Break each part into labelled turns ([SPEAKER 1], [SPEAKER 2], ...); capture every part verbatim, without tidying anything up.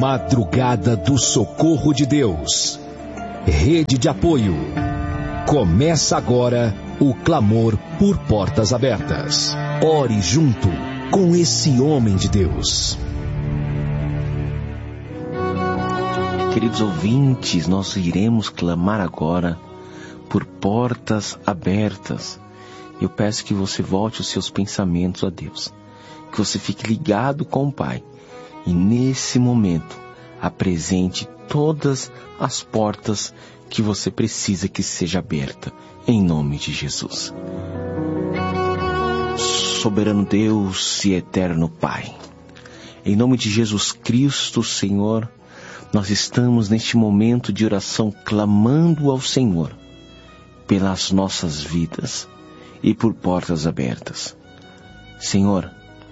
[SPEAKER 1] Madrugada do Socorro de Deus. Rede de apoio. Começa agora o clamor por portas abertas. Ore junto com esse homem de Deus.
[SPEAKER 2] Queridos ouvintes, nós iremos clamar agora por portas abertas. Eu peço que você volte os seus pensamentos a Deus, que você fique ligado com o Pai e nesse momento apresente todas as portas que você precisa que seja aberta, em nome de Jesus. Soberano Deus e eterno Pai, em nome de Jesus Cristo, Senhor, nós estamos neste momento de oração clamando ao Senhor pelas nossas vidas e por portas abertas. Senhor,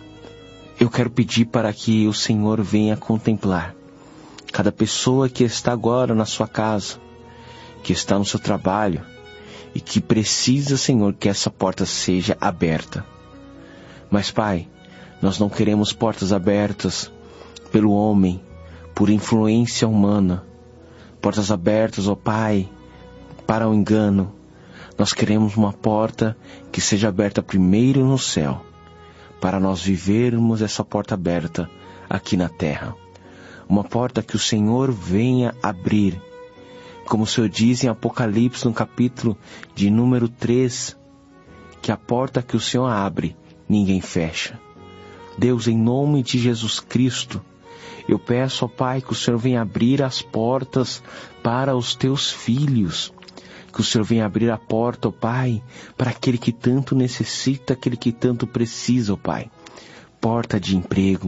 [SPEAKER 2] eu quero pedir para que o Senhor venha contemplar cada pessoa que está agora na sua casa, que está no seu trabalho e que precisa, Senhor, que essa porta seja aberta. Mas, Pai, nós não queremos portas abertas pelo homem, por influência humana, portas abertas, ó Pai, para o engano. Nós queremos uma porta que seja aberta primeiro no céu, para nós vivermos essa porta aberta aqui na terra. Uma porta que o Senhor venha abrir, como o Senhor diz em Apocalipse, no capítulo de número três, que a porta que o Senhor abre, ninguém fecha. Deus, em nome de Jesus Cristo, eu peço, ó Pai, que o Senhor venha abrir as portas para os teus filhos, que o Senhor venha abrir a porta, ó Pai, para aquele que tanto necessita, aquele que tanto precisa, ó Pai. Porta de emprego,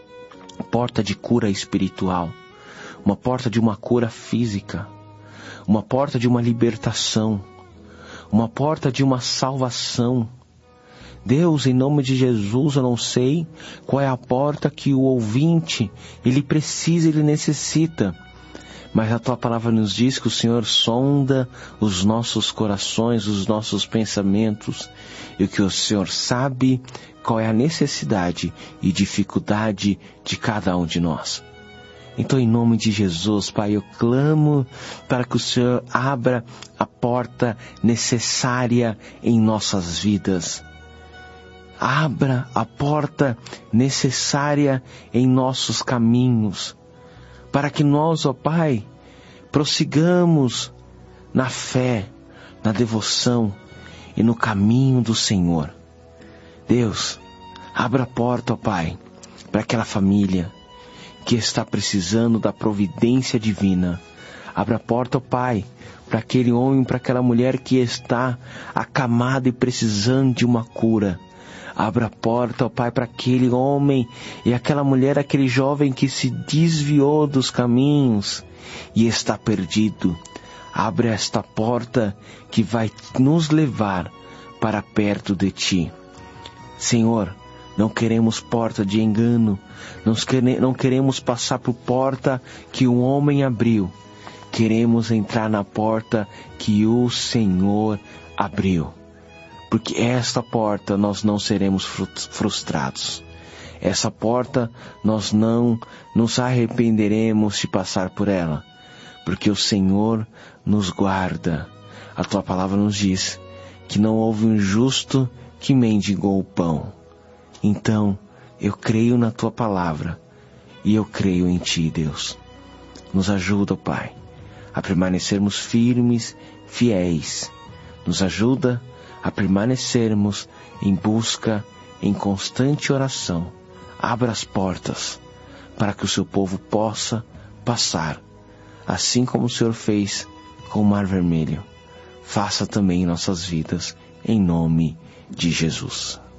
[SPEAKER 2] porta de cura espiritual, uma porta de uma cura física, uma porta de uma libertação, uma porta de uma salvação. Deus, em nome de Jesus, eu não sei qual é a porta que o ouvinte, ele precisa, ele necessita. Mas a Tua palavra nos diz que o Senhor sonda os nossos corações, os nossos pensamentos, e que o Senhor sabe qual é a necessidade e dificuldade de cada um de nós. Então, em nome de Jesus, Pai, eu clamo para que o Senhor abra a porta necessária em nossas vidas. Abra a porta necessária em nossos caminhos, para que nós, ó Pai, prossigamos na fé, na devoção e no caminho do Senhor. Deus, abra a porta, ó Pai, para aquela família que está precisando da providência divina. Abra a porta, ó Pai, para aquele homem, para aquela mulher que está acamada e precisando de uma cura. Abra a porta, ó Pai, para aquele homem e aquela mulher, aquele jovem que se desviou dos caminhos e está perdido. Abre esta porta que vai nos levar para perto de Ti. Senhor, não queremos porta de engano, não queremos passar por porta que o homem abriu. Queremos entrar na porta que o Senhor abriu. Porque esta porta nós não seremos frustrados. Essa porta nós não nos arrependeremos de passar por ela. Porque o Senhor nos guarda. A Tua palavra nos diz que não houve um justo que mendigou o pão. Então, eu creio na Tua palavra e eu creio em Ti, Deus. Nos ajuda, Pai, a permanecermos firmes, fiéis. Nos ajuda a permanecermos em busca, em constante oração. Abra as portas para que o Seu povo possa passar, assim como o Senhor fez com o Mar Vermelho. Faça também em nossas vidas, em nome de Jesus.